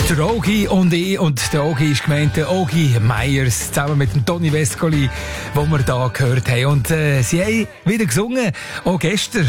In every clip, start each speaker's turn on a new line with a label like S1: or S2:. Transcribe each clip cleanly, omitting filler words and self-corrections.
S1: Der Ogi und ich, und der Ogi ist gemeint, der Ogi Meyers, zusammen mit dem Toni Vescoli, den wir da gehört haben. Und sie haben wieder gesungen, auch gestern.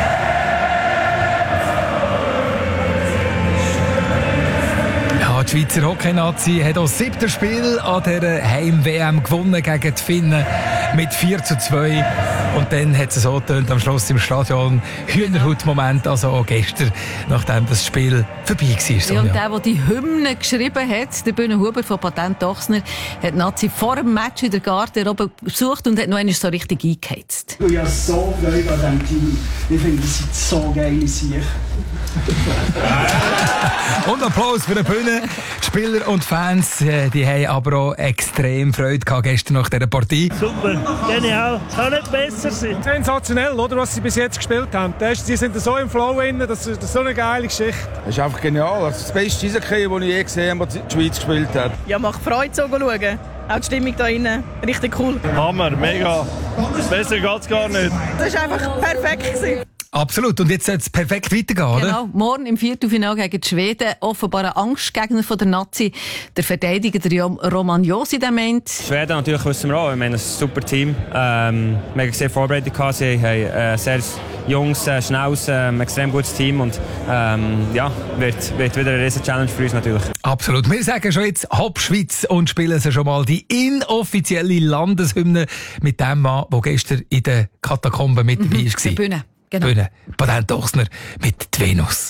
S1: Ja, die Schweizer Hockey-Nazi hat auch das 7. Spiel an dieser Heim-WM gewonnen gegen die Finnen mit 4:2. Und dann hat es so getönt am Schluss im Stadion. Hühnerhaut-Moment, also auch gestern, nachdem das Spiel vorbei war.
S2: Ja, und der die Hymne geschrieben hat, der Bühne Huber von Patent Ochsner, hat Nazi vor dem Match in der Garderobe besucht und hat noch einmal so richtig eingeheizt.
S3: Ich habe so Freude an diesem Team. Ich finde, das sind so geile Sicher.
S1: Und Applaus für die Bühne. Die Spieler und Fans, die haben aber auch extrem Freude gehabt gestern nach dieser Partie.
S4: Super, genial. Kann nicht besser sein.
S5: Sensationell, oder, was sie bis jetzt gespielt haben. Sie sind so im Flow drin, das ist so eine geile Geschichte.
S6: Das ist einfach genial. Das beste Eishockey, das ich je gesehen habe, was die Schweiz gespielt hat.
S7: Ja, macht Freude, so zu schauen. Auch die Stimmung hier innen, richtig cool.
S4: Hammer, mega. Besser geht's gar nicht.
S7: Das war einfach perfekt gewesen.
S1: Absolut. Und jetzt soll es perfekt weitergehen, oder?
S2: Genau. Morgen im Viertelfinale gegen die Schweden. Offenbar ein Angstgegner von der Nazi. Der Verteidiger, der Roman Josi, der meint.
S8: Schweden natürlich wissen wir auch. Ich meine, das ist ein super Team. Wir haben sehr vorbereitet gehabt. Sie haben ein sehr junges, schnelles, extrem gutes Team. Und ja, wird wieder eine riesen Challenge für uns natürlich.
S1: Absolut. Wir sagen schon jetzt Hopp Schweiz und spielen sie schon mal die inoffizielle Landeshymne mit dem Mann, der gestern in den Katakomben mit dabei war.
S2: Der Bühne. Genau.
S1: Bühne. Patent Ochsner mit die Venus.